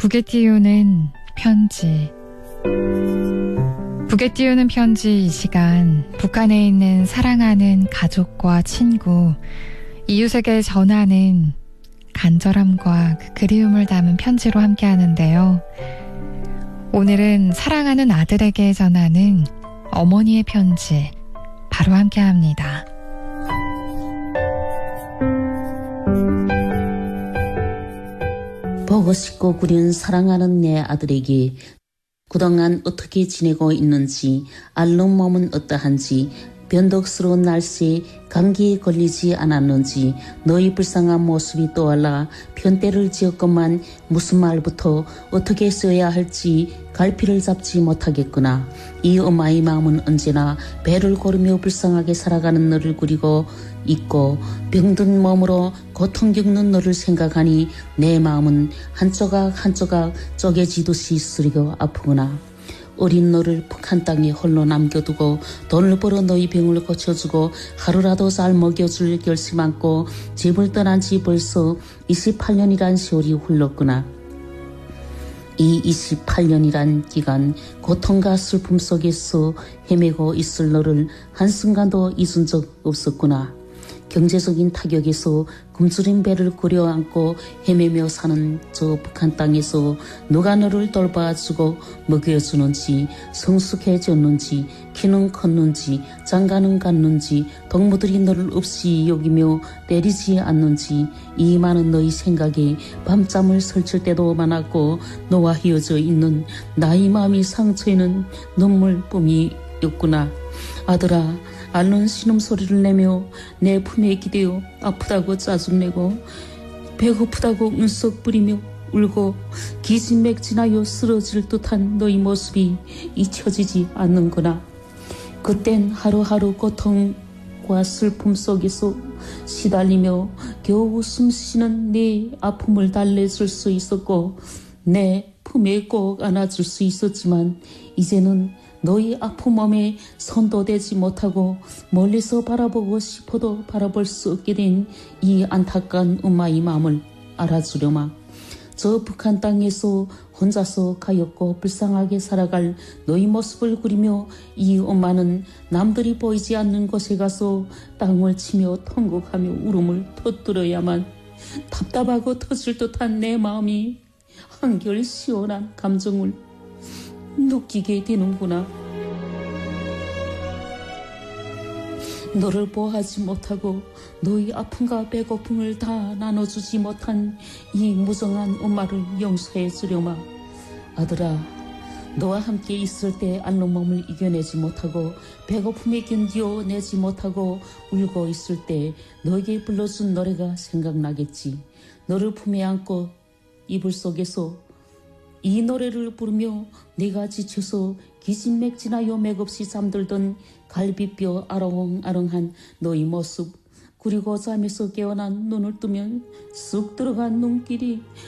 북에 띄우는 편지. 북에 띄우는 편지. 이 시간 북한에 있는 사랑하는 가족과 친구, 이웃에게 전하는 간절함과 그 그리움을 담은 편지로 함께 하는데요. 오늘은 사랑하는 아들에게 전하는 어머니의 편지 바로 함께 합니다. 보고 싶고 그리운 사랑하는 내 아들에게 그동안 어떻게 지내고 있는지, 앓는 몸은 어떠한지, 변덕스러운 날씨에 감기에 걸리지 않았는지, 너희 불쌍한 모습이 떠올라 편대를 지었건만 무슨 말부터 어떻게 써야 할지 갈피를 잡지 못하겠구나. 이 엄마의 마음은 언제나 배를 고르며 불쌍하게 살아가는 너를 그리고 있고, 병든 몸으로 고통 겪는 너를 생각하니 내 마음은 한 조각 한 조각 쪼개지듯이 쓰리고 아프구나. 어린 너를 북한 땅에 홀로 남겨두고 돈을 벌어 너희 병을 고쳐주고 하루라도 잘 먹여줄 결심 안고 집을 떠난 지 벌써 28년이란 세월이 흘렀구나. 이 28년이란 기간 고통과 슬픔 속에서 헤매고 있을 너를 한순간도 잊은 적 없었구나. 경제적인 타격에서 굶주린 배를 꾸려안고 헤매며 사는 저 북한 땅에서 누가 너를 돌봐주고 먹여주는지, 성숙해졌는지, 키는 컸는지, 장가는 갔는지, 동무들이 너를 없이 여기며 때리지 않는지, 이 많은 너의 생각에 밤잠을 설칠 때도 많았고, 너와 헤어져 있는 나의 마음이 상처에는 눈물뿐이었구나. 아들아, 앓는 신음소리를 내며 내 품에 기대어 아프다고 짜증내고 배고프다고 운석 부리며 울고 기진맥진하여 쓰러질 듯한 너의 모습이 잊혀지지 않는구나. 그땐 하루하루 고통과 슬픔 속에서 시달리며 겨우 숨쉬는 네 아픔을 달래줄 수 있었고 내 품에 꼭 안아줄 수 있었지만, 이제는 너의 아픈 몸에 손도 대지 못하고 멀리서 바라보고 싶어도 바라볼 수 없게 된 이 안타까운 엄마의 마음을 알아주려마. 저 북한 땅에서 혼자서 가엾고 불쌍하게 살아갈 너의 모습을 그리며 이 엄마는 남들이 보이지 않는 곳에 가서 땅을 치며 통곡하며 울음을 터뜨려야만 답답하고 터질 듯한 내 마음이 한결 시원한 감정을 느끼게 되는구나. 너를 보호하지 못하고 너의 아픔과 배고픔을 다 나눠주지 못한 이 무정한 엄마를 용서해 주려마. 아들아, 너와 함께 있을 때 앓는 몸을 이겨내지 못하고 배고픔에 견뎌내지 못하고 울고 있을 때 너에게 불러준 노래가 생각나겠지. 너를 품에 안고 이불 속에서 이 노래를 부르며 내가 지쳐서 기진맥진하여 맥없이 잠들던 갈비뼈 아롱아롱한 너의 모습, 그리고 잠에서 깨어난 눈을 뜨면 쑥 들어간 눈길이